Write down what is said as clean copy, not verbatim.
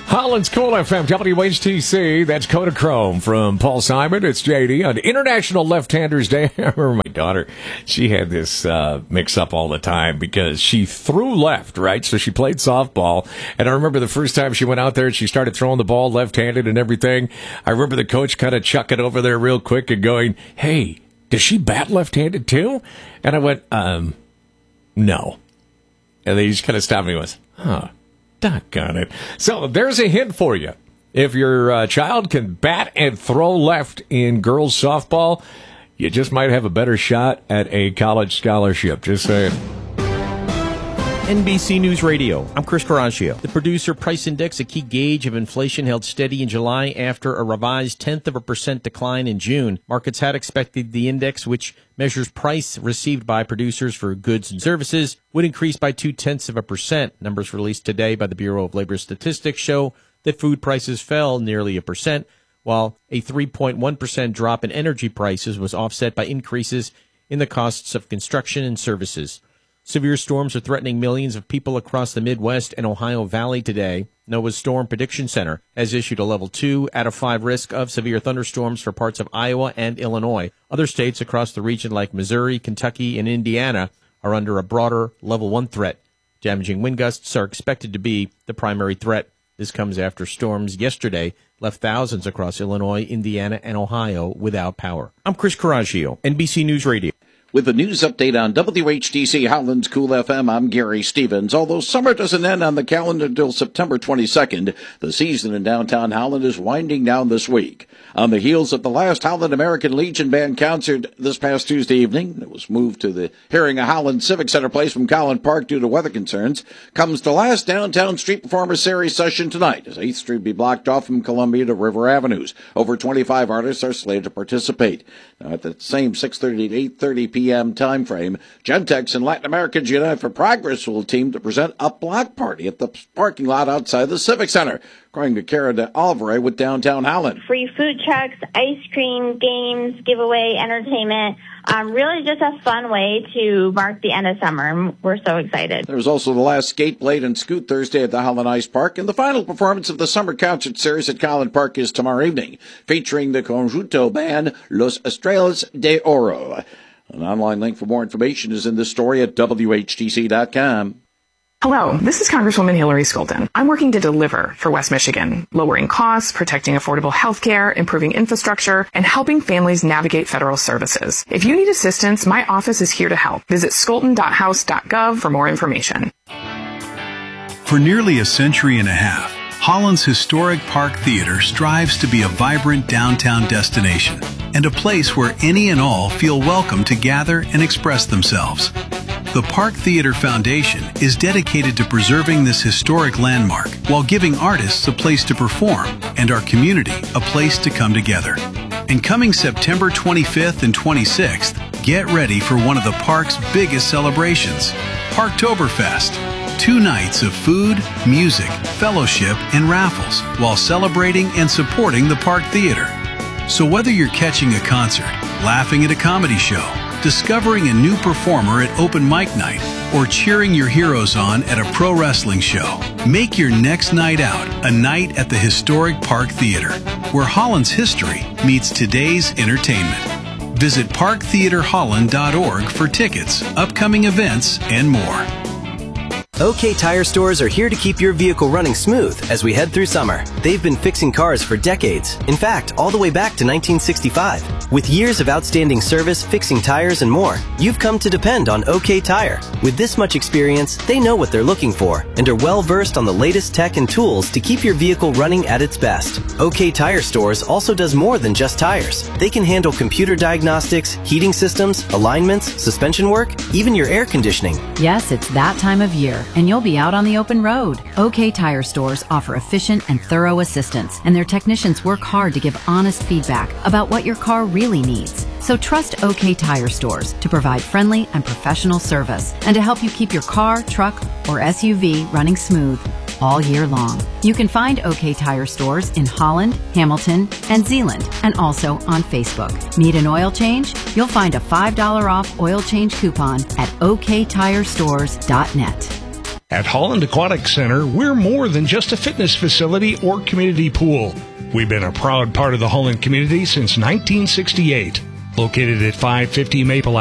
Holland's Cool FM, WHTC. That's Kodachrome from Paul Simon. It's JD on International Left-Handers Day. I remember my daughter, she had this mix-up all the time because she threw left, right? So she played softball. And I remember the first time she went out there and she started throwing the ball left-handed and everything. I remember the coach kind of chucking over there real quick and going, hey, does she bat left-handed too? And I went, no. And they just kind of stopped me and went, huh. Doggone it. So there's a hint for you. If your child can bat and throw left in girls softball, you just might have a better shot at a college scholarship. Just saying. NBC News Radio. I'm Chris Caraccio. The Producer Price Index, a key gauge of inflation, held steady in July after a revised 0.1% decline in June. Markets had expected the index, which measures price received by producers for goods and services, would increase by 0.2%. Numbers released today by the Bureau of Labor Statistics show that food prices fell nearly 1%, while a 3.1% drop in energy prices was offset by increases in the costs of construction and services. Severe storms are threatening millions of people across the Midwest and Ohio Valley today. NOAA's Storm Prediction Center has issued a level 2 out of 5 risk of severe thunderstorms for parts of Iowa and Illinois. Other states across the region like Missouri, Kentucky, and Indiana are under a broader level 1 threat. Damaging wind gusts are expected to be the primary threat. This comes after storms yesterday left thousands across Illinois, Indiana, and Ohio without power. I'm Chris Caraccio, NBC News Radio. With a news update on WHTC Holland's Cool FM, I'm Gary Stevens. Although summer doesn't end on the calendar until September 22nd, the season in downtown Holland is winding down this week. On the heels of the last Holland American Legion Band concert this past Tuesday evening, it was moved to the Herring of Holland Civic Center place from Collin Park due to weather concerns, comes the last Downtown Street Performers Series session tonight, as 8th Street will be blocked off from Columbia to River Avenues. Over 25 artists are slated to participate. Now, at the same 6:30 to 8:30 p.m. time frame, Gentex and Latin Americans United for Progress will team to present a block party at the parking lot outside the Civic Center. According to Cara de Alvarez with Downtown Holland. Free food trucks, ice cream, games, giveaway, entertainment. Really just a fun way to mark the end of summer. We're so excited. There's also the last skate, blade, and scoot Thursday at the Holland Ice Park. And the final performance of the summer concert series at Collin Park is tomorrow evening, featuring the conjunto band Los Estrellas de Oro. An online link for more information is in this story at WHTC.com. Hello, this is Congresswoman Hillary Skolton. I'm working to deliver for West Michigan, lowering costs, protecting affordable health care, improving infrastructure, and helping families navigate federal services. If you need assistance, my office is here to help. Visit skolton.house.gov for more information. For nearly a century and a half, Holland's historic Park Theater strives to be a vibrant downtown destination and a place where any and all feel welcome to gather and express themselves. The Park Theater Foundation is dedicated to preserving this historic landmark while giving artists a place to perform and our community a place to come together. And coming September 25th and 26th, get ready for one of the park's biggest celebrations, Parktoberfest. 2 nights of food, music, fellowship, and raffles while celebrating and supporting the Park Theater. So whether you're catching a concert, laughing at a comedy show, discovering a new performer at open mic night, or cheering your heroes on at a pro wrestling show, make your next night out a night at the historic Park Theater, where Holland's history meets today's entertainment. Visit parktheaterholland.org for tickets, upcoming events, and more. OK Tire Stores are here to keep your vehicle running smooth as we head through summer. They've been fixing cars for decades. In fact, all the way back to 1965. With years of outstanding service, fixing tires, and more, you've come to depend on OK Tire. With this much experience, they know what they're looking for and are well versed on the latest tech and tools to keep your vehicle running at its best. OK Tire Stores also does more than just tires. They can handle computer diagnostics, heating systems, alignments, suspension work, even your air conditioning. Yes, it's that time of year, and you'll be out on the open road. OK Tire Stores offer efficient and thorough assistance, and their technicians work hard to give honest feedback about what your car really needs. So trust OK Tire Stores to provide friendly and professional service and to help you keep your car, truck, or SUV running smooth all year long. You can find OK Tire Stores in Holland, Hamilton, and Zeeland, and also on Facebook. Need an oil change? You'll find a $5 off oil change coupon at oktirestores.net. At Holland Aquatic Center, we're more than just a fitness facility or community pool. We've been a proud part of the Holland community since 1968. Located at 550 Maple